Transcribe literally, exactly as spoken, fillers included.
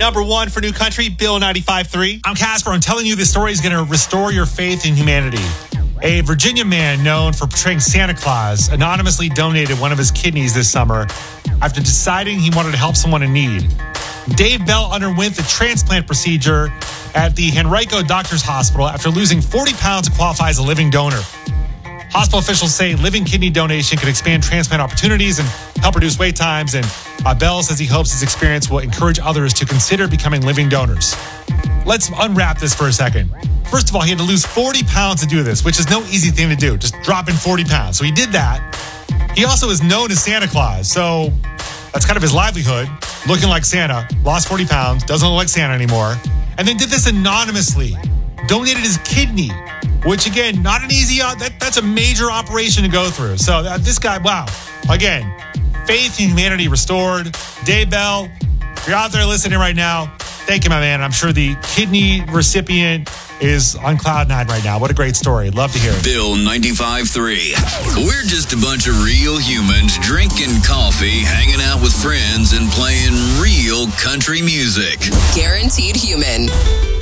Number one for New Country, Bill ninety-five three. I'm Casper. I'm telling you this story is going to restore your faith in humanity. A Virginia man known for portraying Santa Claus anonymously donated one of his kidneys this summer after deciding he wanted to help someone in need. Dave Bell underwent the transplant procedure at the Henrico Doctors Hospital after losing forty pounds to qualify as a living donor. Hospital officials say living kidney donation could expand transplant opportunities and help reduce wait times. And uh, Bell says he hopes his experience will encourage others to consider becoming living donors. Let's unwrap this for a second. First of all, he had to lose forty pounds to do this, which is no easy thing to do, just dropping forty pounds. So he did that. He also is known as Santa Claus. So that's kind of his livelihood, looking like Santa, lost forty pounds, doesn't look like Santa anymore, and then did this anonymously, donated his kidney, which again, not an easy, uh, that, that's a major operation to go through. So uh, this guy, wow. Again, faith in humanity restored. Dave Bell, if you're out there listening right now, thank you, my man. I'm sure the kidney recipient is on cloud nine right now. What a great story. Love to hear it. Bill ninety-five three. We're just a bunch of real humans drinking coffee, hanging out with friends, and playing real country music. Guaranteed Human.